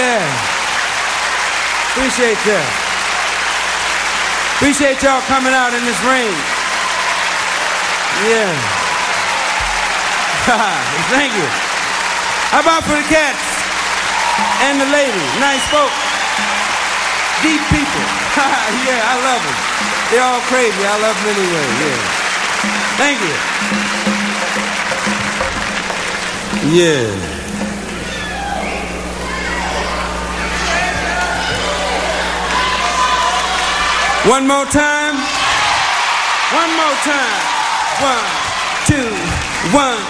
Yeah. Appreciate that. Appreciate y'all coming out in this rain. Yeah. Thank you. How about for the cats and the lady? Nice folk. Deep people. Yeah, I love them. They're all crazy. I love them anyway. Yeah. Thank you. Yeah. One more time. One more time. 1, 2, 1.